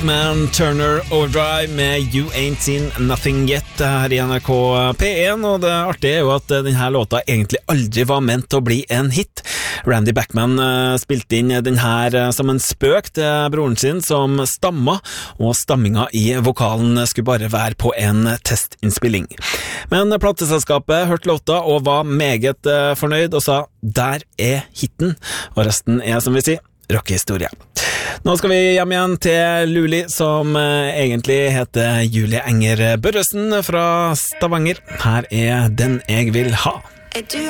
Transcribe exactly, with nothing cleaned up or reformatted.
Men Turner Overdrive med You Ain't Seen Nothing Yet her i N R K P én, og det artige er jo at denne låta egentlig aldri var ment til å bli en hit. Randy Bachman spilte inn denne her som en spøk til broren sin som stamma, og stamminga i vokalen skulle bare være på en testinnspilling. Men plateselskapet hørte låta og var meget fornøyd og sa der er hitten, og resten er som vi sier rockehistorie. Nå skal vi hjem igjen til Luli, som egentlig heter Julie Enger Børresen fra Stavanger. Her er Den jeg vil ha.